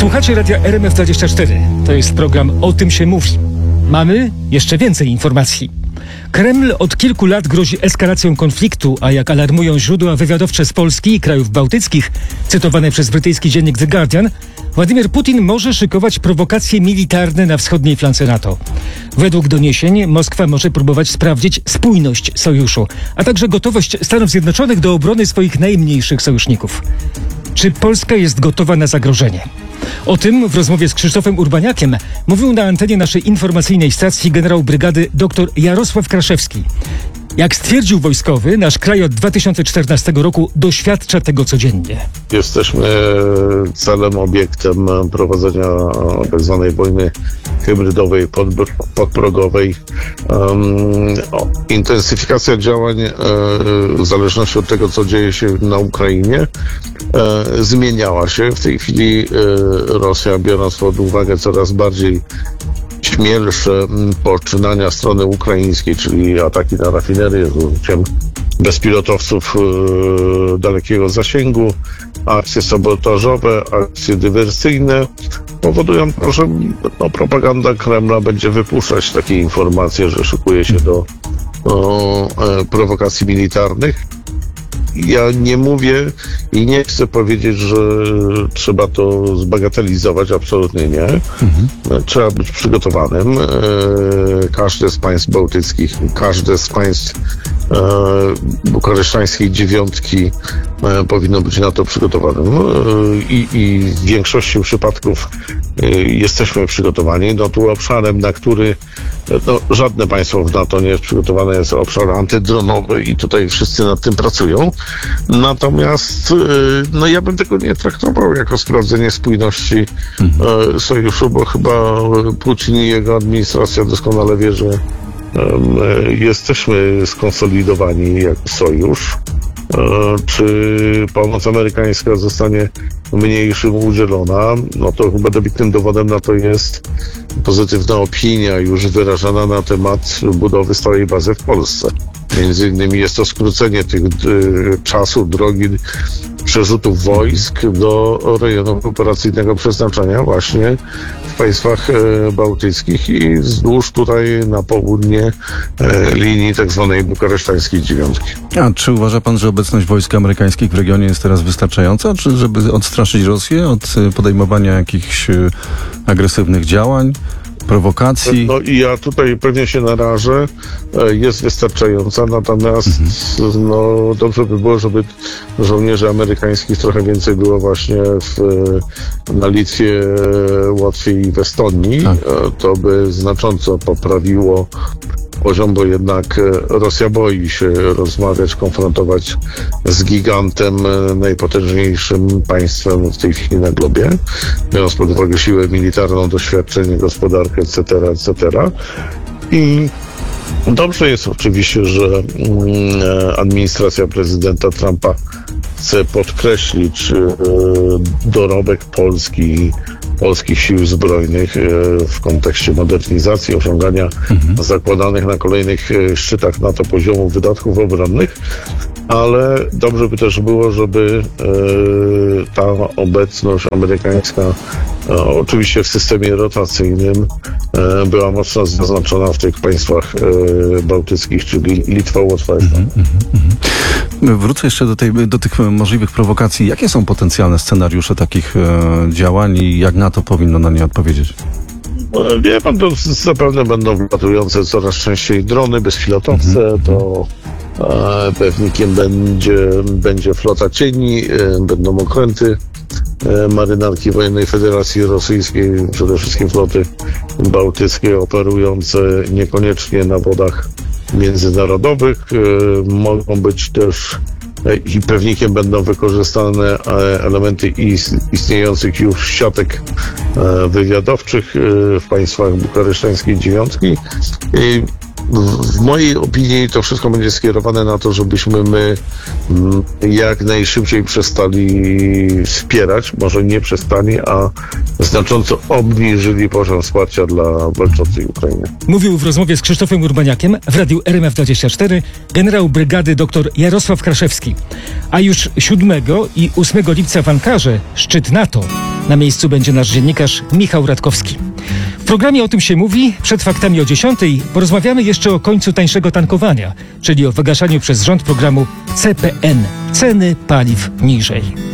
Słuchacie radia RMF24. To jest program O tym się mówi. Mamy jeszcze więcej informacji. Kreml od kilku lat grozi eskalacją konfliktu, a jak alarmują źródła wywiadowcze z Polski i krajów bałtyckich, cytowane przez brytyjski dziennik The Guardian, Władimir Putin może szykować prowokacje militarne na wschodniej flance NATO. Według doniesień Moskwa może próbować sprawdzić spójność sojuszu, a także gotowość Stanów Zjednoczonych do obrony swoich najmniejszych sojuszników. Czy Polska jest gotowa na zagrożenie? O tym w rozmowie z Krzysztofem Urbaniakiem mówił na antenie naszej informacyjnej stacji generał brygady dr Jarosław Kraszewski. Jak stwierdził wojskowy, nasz kraj od 2014 roku doświadcza tego codziennie. Jesteśmy celem, obiektem prowadzenia tzw. wojny hybrydowej, podprogowej. Intensyfikacja działań w zależności od tego, co dzieje się na Ukrainie, zmieniała się. W tej chwili Rosja, biorąc pod uwagę coraz bardziej śmielsze poczynania strony ukraińskiej, czyli ataki na rafinerię z użyciem bezpilotowców dalekiego zasięgu, akcje sabotażowe, akcje dywersyjne, powodują to, że propaganda Kremla będzie wypuszczać takie informacje, że szykuje się do prowokacji militarnych. Ja nie mówię i nie chcę powiedzieć, że trzeba to zbagatelizować, absolutnie nie. Trzeba być przygotowanym. Każde z państw bałtyckich, każde z państw bukaresztańskiej dziewiątki powinno być na to przygotowanym. I w większości przypadków jesteśmy przygotowani. No tu obszarem, na który żadne państwo w NATO nie jest przygotowane, jest obszar antydronowy i tutaj wszyscy nad tym pracują. Natomiast ja bym tego nie traktował jako sprawdzenie spójności sojuszu, bo chyba Putin i jego administracja doskonale wie, że jesteśmy skonsolidowani jako sojusz. Czy pomoc amerykańska zostanie mniejszym udzielona, no to chyba dobitnym dowodem na to jest pozytywna opinia już wyrażana na temat budowy stałej bazy w Polsce. Między innymi jest to skrócenie tych czasu, drogi przerzutów wojsk do rejonu operacyjnego przeznaczenia właśnie w państwach bałtyckich i wzdłuż tutaj na południe linii tak zwanej bukaresztańskiej dziewiątki. A czy uważa pan, że obecność wojsk amerykańskich w regionie jest teraz wystarczająca, czy żeby odstraszyć Rosję od podejmowania jakichś agresywnych działań, prowokacji? No i ja tutaj pewnie się narażę, jest wystarczająca, natomiast dobrze by było, żeby żołnierzy amerykańskich trochę więcej było właśnie na Litwie, Łotwie i w Estonii. Tak. To by znacząco poprawiło poziom, bo jednak Rosja boi się rozmawiać, konfrontować z gigantem, najpotężniejszym państwem w tej chwili na globie, biorąc pod uwagę siłę militarną, doświadczenie, gospodarkę, etc. I dobrze jest oczywiście, że administracja prezydenta Trumpa chce podkreślić dorobek polskich sił zbrojnych w kontekście modernizacji, osiągania zakładanych na kolejnych szczytach NATO poziomów wydatków obronnych, ale dobrze by też było, żeby ta obecność amerykańska oczywiście w systemie rotacyjnym była mocno zaznaczona w tych państwach bałtyckich, czyli Litwa, Łotwa. Wrócę jeszcze do tych możliwych prowokacji. Jakie są potencjalne scenariusze takich działań i jak NATO powinno na nie odpowiedzieć? Wie pan, to zapewne będą wlatujące coraz częściej drony, bezpilotowce, to pewnikiem będzie flota cieni, będą okręty marynarki wojennej Federacji Rosyjskiej, przede wszystkim floty bałtyckie operujące niekoniecznie na wodach międzynarodowych. Mogą być też i pewnikiem będą wykorzystane elementy istniejących już siatek wywiadowczych w państwach bukaresztańskiej dziewiątki. W mojej opinii to wszystko będzie skierowane na to, żebyśmy my jak najszybciej przestali wspierać, może nie przestali, a znacząco obniżyli poziom wsparcia dla walczącej Ukrainy. Mówił w rozmowie z Krzysztofem Urbaniakiem w radiu RMF24 generał brygady dr Jarosław Kraszewski. A już 7 i 8 lipca w Ankarze szczyt NATO. Na miejscu będzie nasz dziennikarz Michał Radkowski. W programie O tym się mówi, przed faktami o 10 porozmawiamy jeszcze o końcu tańszego tankowania, czyli o wygaszaniu przez rząd programu CPN – ceny paliw niżej.